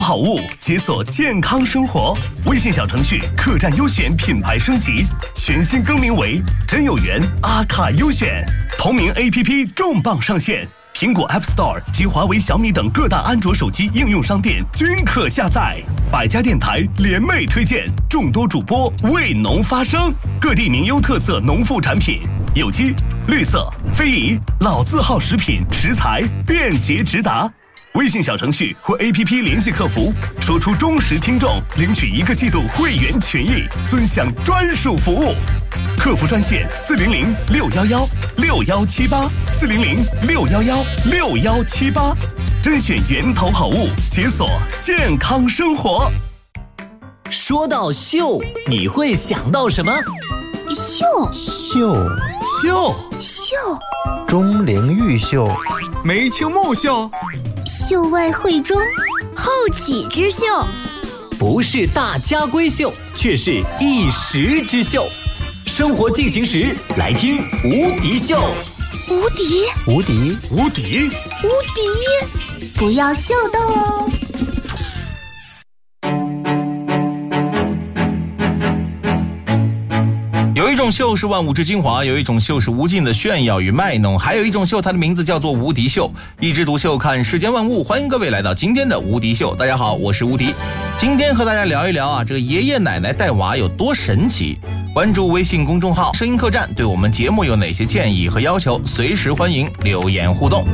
好物解锁健康生活，微信小程序客栈优选品牌升级，全新更名为真有缘阿卡优选，同名 APP 重磅上线，苹果 App Store 及华为、小米等各大安卓手机应用商店均可下载。百家电台联袂推荐，众多主播为农发声，各地名优特色农副产品，有机、绿色、非遗、老字号食品食材便捷直达。微信小程序或 APP 联系客服，说出忠实听众，领取1个季度会员权益，尊享专属服务。客服专线400-611-6178，400-611-6178，甄选源头好物，解锁健康生活。 说到秀，你会想到什么？ 秀， 钟灵毓秀， 梅清木秀， 秀外慧中，后起之秀， 不是大家闺秀，却是一时之秀。生活进行时，来听无敌秀。 无敌，不要秀逗哦。 有一种秀是万物之精华，有一种秀是无尽的炫耀与卖弄，还有一种秀，它的名字叫做无敌秀。一枝独秀，看世间万物。欢迎各位来到今天的无敌秀。大家好，我是无敌。今天和大家聊一聊啊，这个爷爷奶奶带娃有多神奇。关注微信公众号声音客栈，对我们节目有哪些建议和要求，随时欢迎留言互动。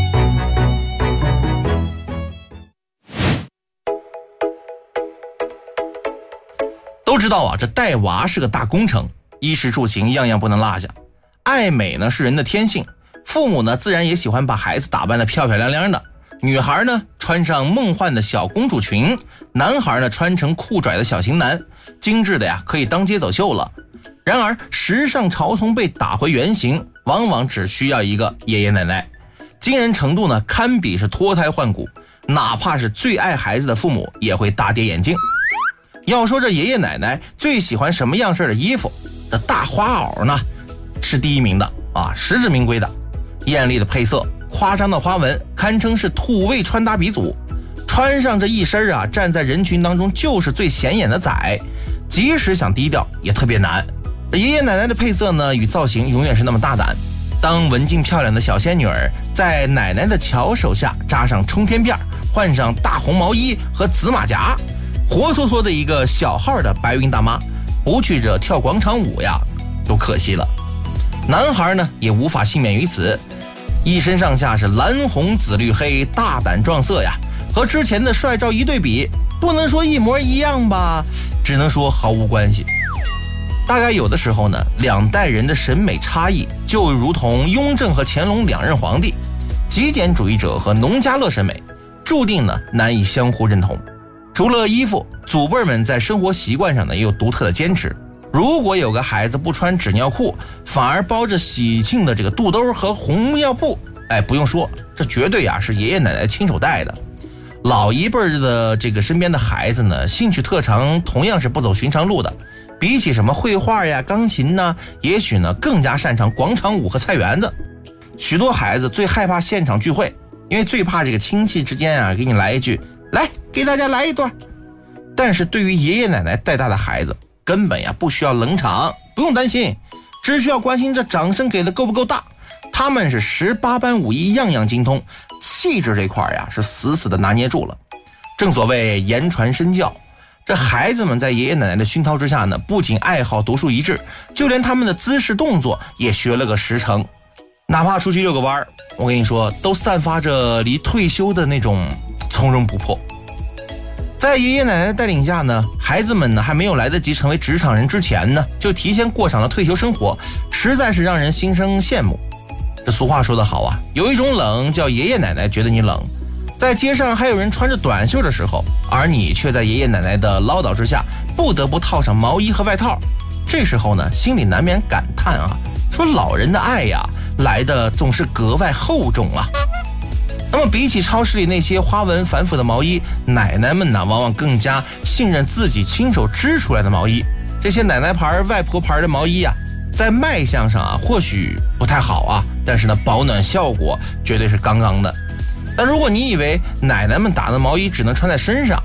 都知道啊，这带娃是个大工程，衣食住行样样不能落下。爱美呢是人的天性，父母呢自然也喜欢把孩子打扮得漂漂亮亮的。女孩呢穿上梦幻的小公主裙，男孩呢穿成酷拽的小型男，精致的呀可以当街走秀了。然而时尚潮童被打回原形，往往只需要一个爷爷奶奶，惊人程度呢堪比是脱胎换骨，哪怕是最爱孩子的父母也会大跌眼镜。要说这爷爷奶奶最喜欢什么样式的衣服，这大花袄呢是第一名的啊，实至名归的。艳丽的配色，夸张的花纹，堪称是土味穿搭鼻祖。穿上这一身啊，站在人群当中就是最显眼的仔，即使想低调也特别难。爷爷奶奶的配色呢与造型永远是那么大胆。当文静漂亮的小仙女儿在奶奶的巧手下扎上冲天辫，换上大红毛衣和紫马甲，活脱脱的一个小号的白云大妈，不去这跳广场舞呀都可惜了。男孩呢也无法幸免于此，一身上下是蓝红紫绿黑，大胆撞色呀，和之前的帅照一对比，不能说一模一样吧，只能说毫无关系。大概有的时候呢，两代人的审美差异就如同雍正和乾隆两任皇帝，极简主义者和农家乐审美注定呢难以相互认同。除了衣服，祖辈们在生活习惯上呢也有独特的坚持。如果有个孩子不穿纸尿裤，反而包着喜庆的这个肚兜和红尿布，不用说，这绝对啊是爷爷奶奶亲手带的。老一辈的这个身边的孩子呢，兴趣特长同样是不走寻常路的。比起什么绘画呀、钢琴呢，也许呢更加擅长广场舞和菜园子。许多孩子最害怕现场聚会，因为最怕这个亲戚之间啊给你来一句，来给大家来一段。但是对于爷爷奶奶带大的孩子，根本呀不需要冷场，不用担心，只需要关心这掌声给的够不够大。他们是18般武艺样样精通，气质这块呀是死死的拿捏住了。正所谓言传身教，这孩子们在爷爷奶奶的熏陶之下呢，不仅爱好独树一帜，就连他们的姿势动作也学了个10成。哪怕出去遛个弯，我跟你说都散发着离退休的那种从容不迫。在爷爷奶奶的带领下呢，孩子们呢还没有来得及成为职场人之前呢，就提前过上了退休生活，实在是让人心生羡慕。这俗话说得好啊，有一种冷叫爷爷奶奶觉得你冷。在街上还有人穿着短袖的时候，而你却在爷爷奶奶的唠叨之下不得不套上毛衣和外套，这时候呢心里难免感叹啊，说老人的爱呀来的总是格外厚重啊。那么比起超市里那些花纹繁复的毛衣，奶奶们呢往往更加信任自己亲手织出来的毛衣。这些奶奶牌外婆牌的毛衣啊，在卖相上啊或许不太好啊，但是呢保暖效果绝对是杠杠的。 但如果你以为奶奶们打的毛衣只能穿在身上，